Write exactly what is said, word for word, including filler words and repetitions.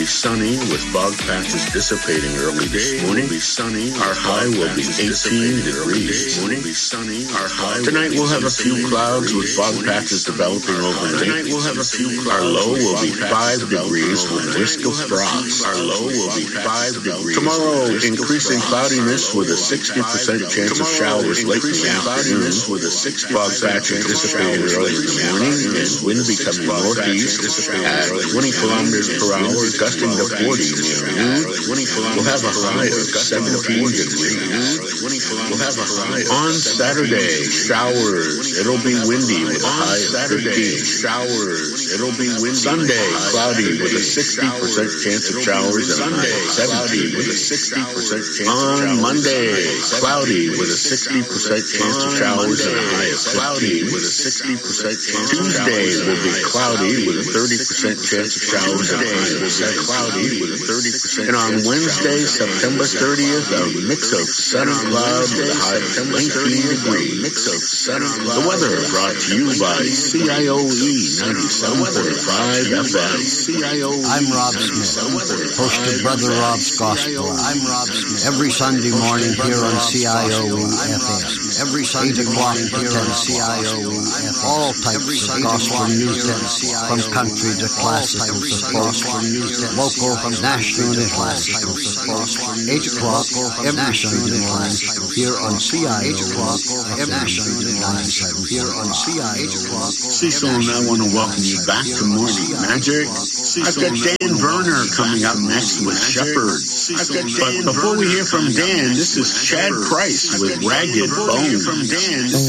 Sunny with fog patches dissipating early this morning. Be sunny. Our high will be eighteen degrees. Morning. Be sunny. Our high. Tonight we'll have a few clouds with fog patches developing overnight. Tonight we'll have a few clouds. Our low will be five degrees with risk of frost. Our low will be five degrees. Tomorrow, increasing cloudiness with a sixty percent chance of showers late in the afternoon. With a sixty fog patches dissipating early in the morning and wind becoming northeast at twenty kilometers per hour. Gusting to forty near noon. We'll have a high of seventeen degrees. We'll have a high on Saturday. Showers. It'll be windy with a high of fifteen. Showers. It'll be windy. Sunday, cloudy with a sixty percent chance of showers. Sunday, seventeen with a sixty percent chance of showers. On Monday, cloudy with a sixty percent chance of showers and a high of cloudy with a sixty percent chance. Tuesday will be cloudy with a thirty percent chance of showers and a high of seventeen. Cloudy with a thirty percent. And on Wednesday, September thirtieth, a mix of sun and cloud with a high of nineteen degrees. Mix of sun and cloud. The weather brought to you by C I O E ninety-seven point five F M. C I O E. I'm Rob Smith, host of Brother Rob's Gospel. I'm Rob Smith. Every Sunday morning here on C I O E F M. Every Sunday morning here on C I O E F M. All types of gospel music, from country to classical to folk. Local, from national to classical, eight o'clock every Sunday morning here on C I O. Eight o'clock every Sunday morning here on C I O. Cecil and I want to welcome you back to Morning Magic. I've got Dan Verner coming up next with Shepherd. But before we hear from Dan, this is Chad Price with Ragged Bone.